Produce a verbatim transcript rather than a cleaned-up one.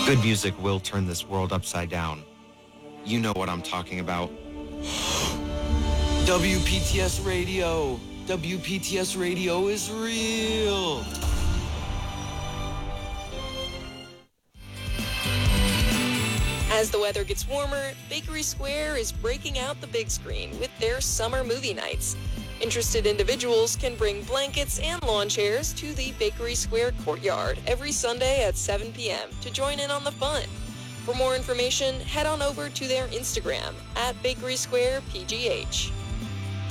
Good music will turn this world upside down. You know what I'm talking about. W P T S Radio. W P T S Radio is real. As the weather gets warmer, Bakery Square is breaking out the big screen with their summer movie nights. Interested individuals can bring blankets and lawn chairs to the Bakery Square courtyard every Sunday at seven p.m. to join in on the fun. For more information, head on over to their Instagram at Bakery Square P G H.